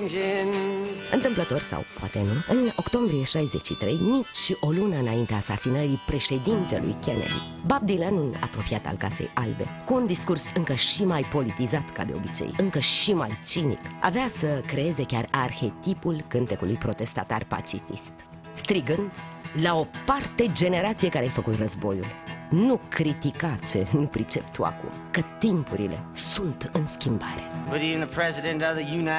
changing. Întâmplător sau poate nu, în octombrie 63, nici o lună înainte asasinării președintelui Kennedy, Bob Dylan, un apropiat al Casei Albe, cu un discurs încă și mai politizat ca de obicei, încă și mai cinic, avea să creeze chiar arhetipul cântecului protestatar pacifist, strigând: la o parte generație care ai făcut războiul, nu critica ce nu pricep tu acum, că timpurile sunt în schimbare. But even the president of the United